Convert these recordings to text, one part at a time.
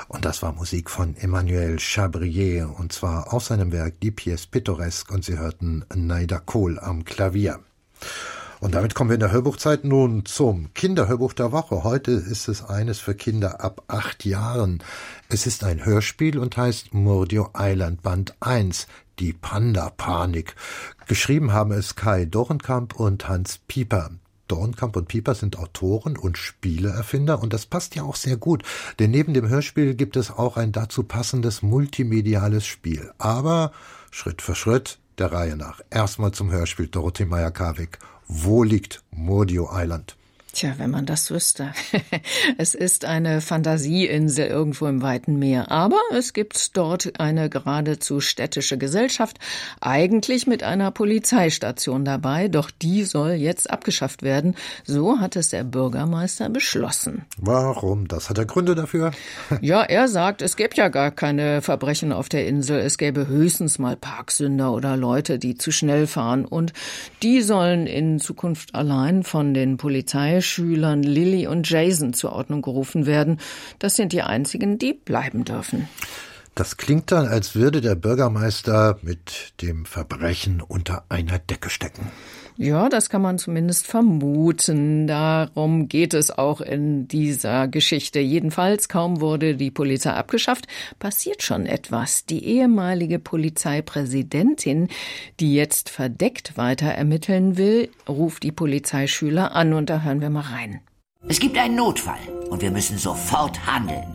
Und das war Musik von Emmanuel Chabrier, und zwar aus seinem Werk Die Pièce Pittoresque, und Sie hörten Naida Kohl am Klavier. Und damit kommen wir in der Hörbuchzeit nun zum Kinderhörbuch der Woche. Heute ist es eines für Kinder ab 8 Jahren. Es ist ein Hörspiel und heißt Mordio Island Band 1, die Panda-Panik. Geschrieben haben es Kai Dorenkamp und Hans Pieper. Dorenkamp und Pieper sind Autoren und Spieleerfinder, und das passt ja auch sehr gut, denn neben dem Hörspiel gibt es auch ein dazu passendes multimediales Spiel. Aber Schritt für Schritt, der Reihe nach. Erstmal zum Hörspiel, Dorothee Meyer-Karwig. Wo liegt Mordio Island? Tja, wenn man das wüsste. Es ist eine Fantasieinsel irgendwo im weiten Meer. Aber es gibt dort eine geradezu städtische Gesellschaft, eigentlich mit einer Polizeistation dabei. Doch die soll jetzt abgeschafft werden. So hat es der Bürgermeister beschlossen. Warum? Das hat er Gründe dafür? Ja, er sagt, es gäbe ja gar keine Verbrechen auf der Insel. Es gäbe höchstens mal Parksünder oder Leute, die zu schnell fahren. Und die sollen in Zukunft allein von den Polizeischülern Lily und Jason zur Ordnung gerufen werden. Das sind die einzigen, die bleiben dürfen. Das klingt dann, als würde der Bürgermeister mit dem Verbrechen unter einer Decke stecken. Ja, das kann man zumindest vermuten. Darum geht es auch in dieser Geschichte. Jedenfalls, kaum wurde die Polizei abgeschafft, passiert schon etwas. Die ehemalige Polizeipräsidentin, die jetzt verdeckt weiter ermitteln will, ruft die Polizeischüler an, und da hören wir mal rein. Es gibt einen Notfall und wir müssen sofort handeln.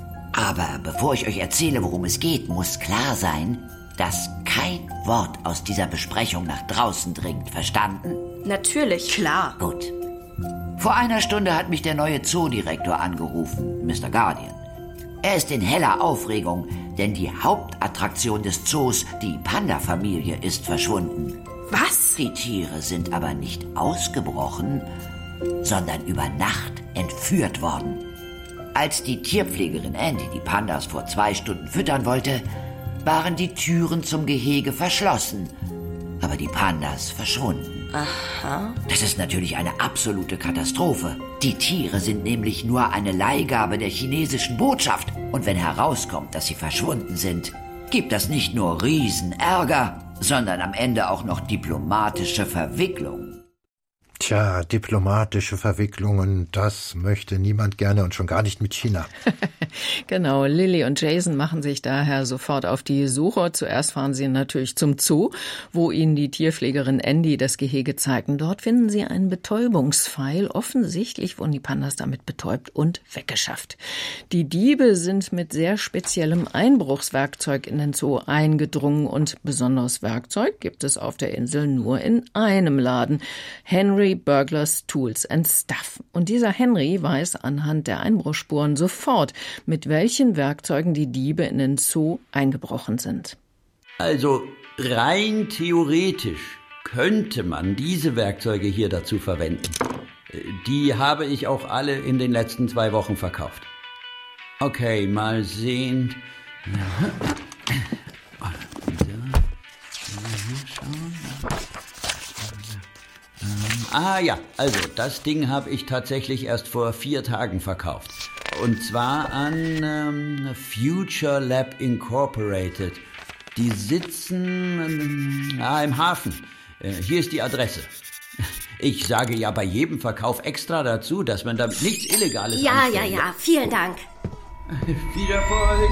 Aber bevor ich euch erzähle, worum es geht, muss klar sein, dass kein Wort aus dieser Besprechung nach draußen dringt. Verstanden? Natürlich. Klar. Gut. Vor einer Stunde hat mich der neue Zoodirektor angerufen, Mr. Guardian. Er ist in heller Aufregung, denn die Hauptattraktion des Zoos, die Panda-Familie, ist verschwunden. Was? Die Tiere sind aber nicht ausgebrochen, sondern über Nacht entführt worden. Als die Tierpflegerin Andy die Pandas vor 2 Stunden füttern wollte, waren die Türen zum Gehege verschlossen, aber die Pandas verschwunden. Aha. Das ist natürlich eine absolute Katastrophe. Die Tiere sind nämlich nur eine Leihgabe der chinesischen Botschaft. Und wenn herauskommt, dass sie verschwunden sind, gibt das nicht nur Riesenärger, sondern am Ende auch noch diplomatische Verwicklung. Tja, diplomatische Verwicklungen, das möchte niemand gerne, und schon gar nicht mit China. Genau, Lily und Jason machen sich daher sofort auf die Suche. Zuerst fahren sie natürlich zum Zoo, wo ihnen die Tierpflegerin Andy das Gehege zeigt. Dort finden sie einen Betäubungspfeil. Offensichtlich wurden die Pandas damit betäubt und weggeschafft. Die Diebe sind mit sehr speziellem Einbruchswerkzeug in den Zoo eingedrungen, und besonderes Werkzeug gibt es auf der Insel nur in einem Laden. Henry Burglars Tools and Stuff. Und dieser Henry weiß anhand der Einbruchsspuren sofort, mit welchen Werkzeugen die Diebe in den Zoo eingebrochen sind. Also rein theoretisch könnte man diese Werkzeuge hier dazu verwenden. Die habe ich auch alle in den letzten 2 Wochen verkauft. Okay, mal sehen. Ja, also das Ding habe ich tatsächlich erst vor 4 Tagen verkauft. Und zwar an Future Lab Incorporated. Die sitzen im Hafen. Hier ist die Adresse. Ich sage ja bei jedem Verkauf extra dazu, dass man damit nichts Illegales anstellt. Ja, vielen Dank. Viel Erfolg.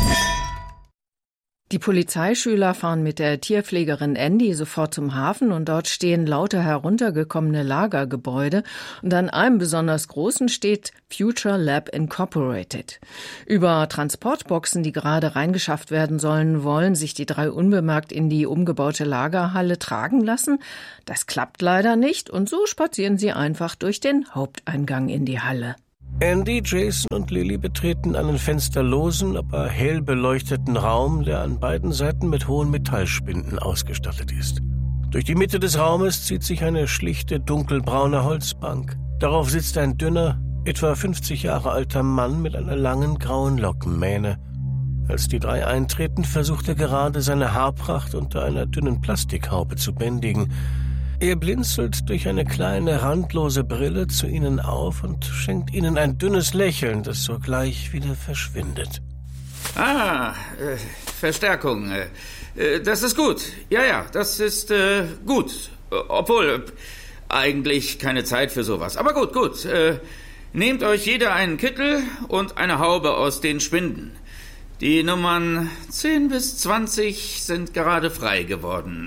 Die Polizeischüler fahren mit der Tierpflegerin Andy sofort zum Hafen, und dort stehen lauter heruntergekommene Lagergebäude, und an einem besonders großen steht Future Lab Incorporated. Über Transportboxen, die gerade reingeschafft werden sollen, wollen sich die 3 unbemerkt in die umgebaute Lagerhalle tragen lassen. Das klappt leider nicht, und so spazieren sie einfach durch den Haupteingang in die Halle. Andy, Jason und Lily betreten einen fensterlosen, aber hell beleuchteten Raum, der an beiden Seiten mit hohen Metallspinden ausgestattet ist. Durch die Mitte des Raumes zieht sich eine schlichte, dunkelbraune Holzbank. Darauf sitzt ein dünner, etwa 50 Jahre alter Mann mit einer langen grauen Lockenmähne. Als die 3 eintreten, versucht er gerade, seine Haarpracht unter einer dünnen Plastikhaube zu bändigen. Er blinzelt durch eine kleine, randlose Brille zu ihnen auf und schenkt ihnen ein dünnes Lächeln, das sogleich wieder verschwindet. Verstärkung. Das ist gut. Ja, das ist gut. Obwohl, eigentlich keine Zeit für sowas. Aber gut. Nehmt euch jeder einen Kittel und eine Haube aus den Spinden. Die Nummern 10 bis 20 sind gerade frei geworden.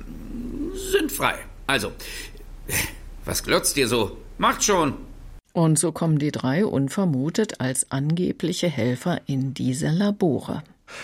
Sind frei. Also, was glotzt ihr so? Macht schon. Und so kommen die 3 unvermutet als angebliche Helfer in diese Labore.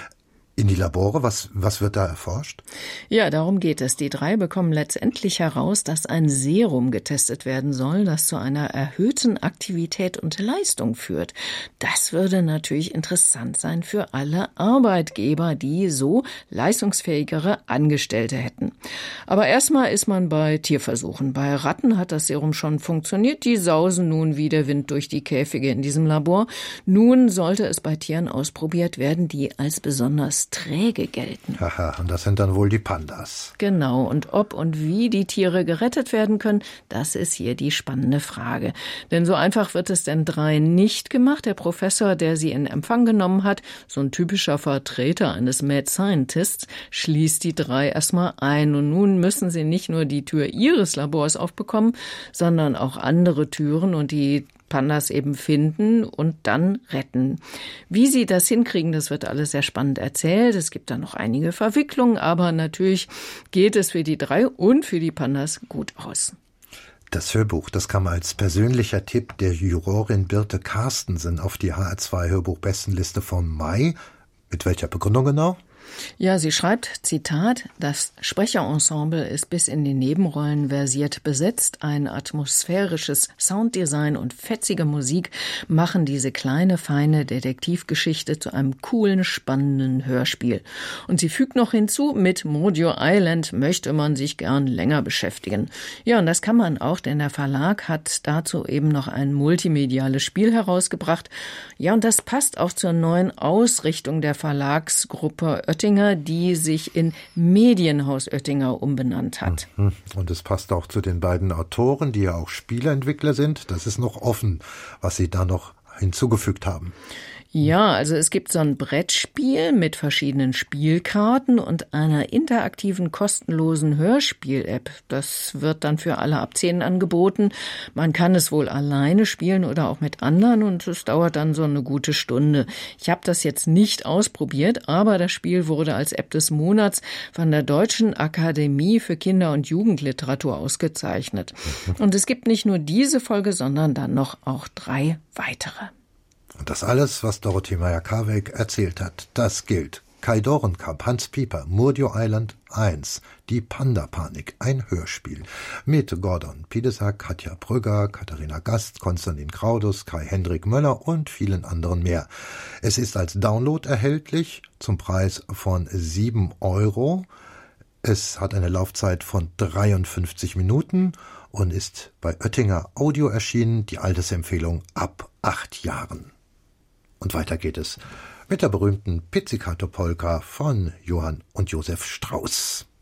In die Labore? Was wird da erforscht? Ja, darum geht es. Die 3 bekommen letztendlich heraus, dass ein Serum getestet werden soll, das zu einer erhöhten Aktivität und Leistung führt. Das würde natürlich interessant sein für alle Arbeitgeber, die so leistungsfähigere Angestellte hätten. Aber erstmal ist man bei Tierversuchen. Bei Ratten hat das Serum schon funktioniert. Die sausen nun wie der Wind durch die Käfige in diesem Labor. Nun sollte es bei Tieren ausprobiert werden, die als besonders träge gelten. Haha, und das sind dann wohl die Pandas. Genau, und ob und wie die Tiere gerettet werden können, das ist hier die spannende Frage. Denn so einfach wird es den 3 nicht gemacht. Der Professor, der sie in Empfang genommen hat, so ein typischer Vertreter eines Mad Scientists, schließt die 3 erstmal ein. Und nun müssen sie nicht nur die Tür ihres Labors aufbekommen, sondern auch andere Türen und die Pandas eben finden und dann retten. Wie sie das hinkriegen, das wird alles sehr spannend erzählt. Es gibt da noch einige Verwicklungen, aber natürlich geht es für die 3 und für die Pandas gut aus. Das Hörbuch, das kam als persönlicher Tipp der Jurorin Birte Carstensen auf die HR2 Hörbuchbestenliste vom Mai. Mit welcher Begründung genau? Ja, sie schreibt, Zitat, das Sprecherensemble ist bis in die Nebenrollen versiert besetzt. Ein atmosphärisches Sounddesign und fetzige Musik machen diese kleine, feine Detektivgeschichte zu einem coolen, spannenden Hörspiel. Und sie fügt noch hinzu, mit Mojo Island möchte man sich gern länger beschäftigen. Ja, und das kann man auch, denn der Verlag hat dazu eben noch ein multimediales Spiel herausgebracht. Ja, und das passt auch zur neuen Ausrichtung der Verlagsgruppe Oettinger, die sich in Medienhaus Oettinger umbenannt hat. Und es passt auch zu den beiden Autoren, die ja auch Spieleentwickler sind. Das ist noch offen, was sie da noch hinzugefügt haben. Ja, also es gibt so ein Brettspiel mit verschiedenen Spielkarten und einer interaktiven, kostenlosen Hörspiel-App. Das wird dann für alle ab 10 angeboten. Man kann es wohl alleine spielen oder auch mit anderen und es dauert dann so eine gute Stunde. Ich habe das jetzt nicht ausprobiert, aber das Spiel wurde als App des Monats von der Deutschen Akademie für Kinder- und Jugendliteratur ausgezeichnet. Und es gibt nicht nur diese Folge, sondern dann noch auch 3 weitere. Und das alles, was Dorothee Meyer-Karweg erzählt hat, das gilt. Kai Dorenkamp, Hans Pieper, Mojo Island 1, Die Panda-Panik, ein Hörspiel. Mit Gordon Piedesack, Katja Brügger, Katharina Gast, Konstantin Kraudus, Kai-Hendrik Möller und vielen anderen mehr. Es ist als Download erhältlich zum Preis von 7 €. Es hat eine Laufzeit von 53 Minuten und ist bei Oettinger Audio erschienen, die Altersempfehlung ab 8 Jahren. Und weiter geht es mit der berühmten Pizzicato-Polka von Johann und Josef Strauss.